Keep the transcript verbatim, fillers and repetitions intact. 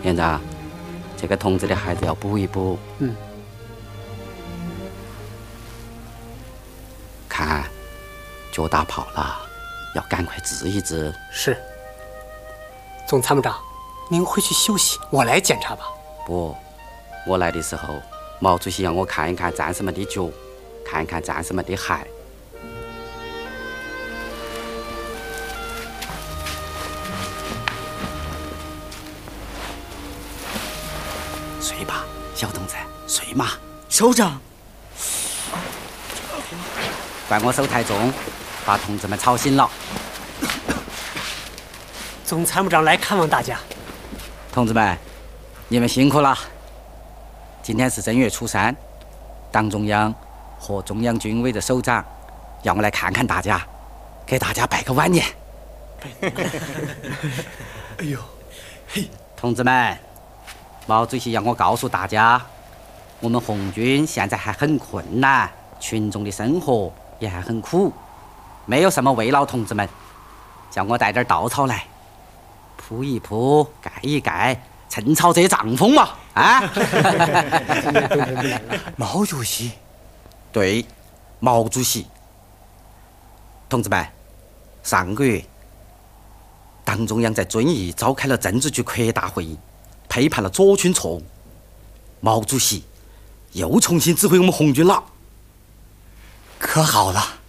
连长，这个同志的孩子要补一补。 嗯。 看，脚打泡了，要赶快治一治。 是。总参谋长，您回去休息，我来检查吧。 不，我来的时候，毛主席让我看一看战士们的脚，看一看战士们的鞋。睡吧，小同志，睡嘛。 首长， 怪我手太重，把同志们吵醒了。 总参谋长来看望大家。 同志们，你们辛苦了。今天是正月初三，党中央和中央军委的首长让我来看看大家，给大家拜个晚年。 哎呦，嘿， 同志们，毛主席让我告诉大家，我们红军现在还很困难，群众的生活也还很苦，没有什么慰劳同志们，叫我带点稻草来，铺一铺，盖一盖，趁朝这帐篷嘛，啊！ 毛主席， 对，毛主席。同志们，上个月，党中央在遵义召开了政治局扩大会议，批判了左倾错误。毛主席又重新指挥我们红军了， 可好了。